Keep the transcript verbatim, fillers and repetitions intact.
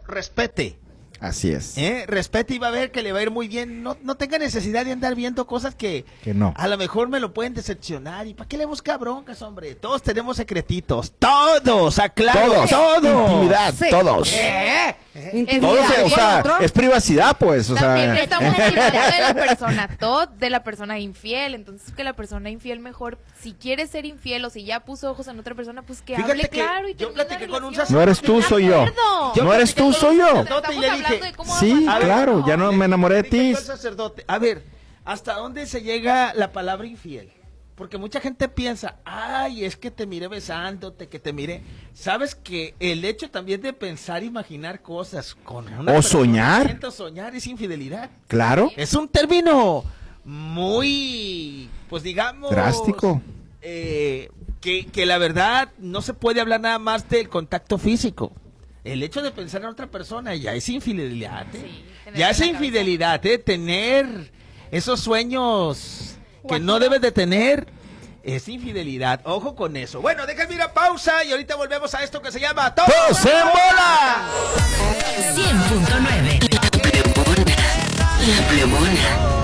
respete. Así es. ¿Eh? Respete y va a ver que le va a ir muy bien. No, no tenga necesidad de andar viendo cosas que, que no. A lo mejor me lo pueden decepcionar. ¿Y para qué le busca broncas, hombre? Todos tenemos secretitos. Todos, aclaro. Todos. Todos. Intimidad, Sí. todos. ¿Eh? Intimidad. Todos, o sea, ¿Otro? es privacidad, pues. O También sea, estamos hablando de la persona tot, de la persona infiel. Entonces, que la persona infiel mejor, si quiere ser infiel o si ya puso ojos en otra persona, pues que Fíjate hable que claro y yo termine la platiqué con un relación. no eres tú, soy yo. Acuerdo. No eres tú, soy yo. Sacerdote, y Estamos le hablando dije, de cómo sí, aguantar. claro, ya no me enamoré de Dije ti. yo al sacerdote, a ver, ¿hasta dónde se llega la palabra infiel? Porque mucha gente piensa, ay, es que te miré besándote, que te miré. ¿Sabes que el hecho también de pensar, imaginar cosas con una O persona soñar. distinta, soñar es infidelidad? Claro. Es un término muy, pues digamos... Drástico. eh, que, que la verdad no se puede hablar nada más del contacto físico. El hecho de pensar en otra persona ya es infidelidad, ¿eh? Sí, tener Ya en es la infidelidad, ¿eh? Tener esos sueños que no debes de tener es infidelidad. Ojo con eso. Bueno, déjame ir a pausa y ahorita volvemos a esto que se llama ¡Todos en bola! cien punto nueve La Plebona. La Plebona.